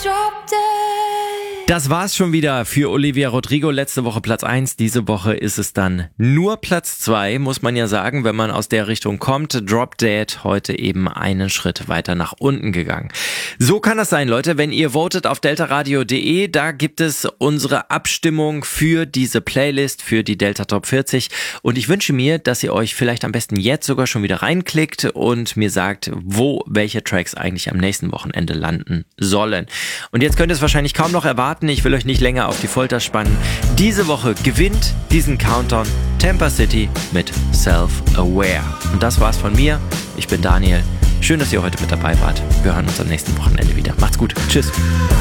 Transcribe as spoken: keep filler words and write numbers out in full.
Drop Dead. Das war's schon wieder für Olivia Rodrigo. Letzte Woche Platz eins, diese Woche ist es dann nur Platz zwei, muss man ja sagen, wenn man aus der Richtung kommt. Drop Dead heute eben einen Schritt weiter nach unten gegangen. So kann das sein, Leute, wenn ihr votet auf deltaradio punkt de, da gibt es unsere Abstimmung für diese Playlist, für die Delta Top vierzig, und ich wünsche mir, dass ihr euch vielleicht am besten jetzt sogar schon wieder reinklickt und mir sagt, wo welche Tracks eigentlich am nächsten Wochenende landen sollen. Und jetzt könnt ihr es wahrscheinlich kaum noch erwarten, ich will euch nicht länger auf die Folter spannen. Diese Woche gewinnt diesen Countdown Tampa City mit Self-Aware. Und das war's von mir. Ich bin Daniel. Schön, dass ihr heute mit dabei wart. Wir hören uns am nächsten Wochenende wieder. Macht's gut. Tschüss.